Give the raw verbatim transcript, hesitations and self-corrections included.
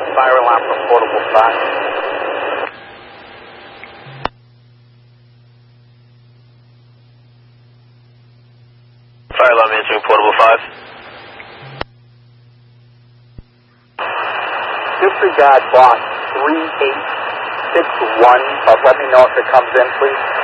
Fire alarm from Portable five. Fire alarm answering Portable five. Disregard box three eight six one, but let me know if it comes in, please.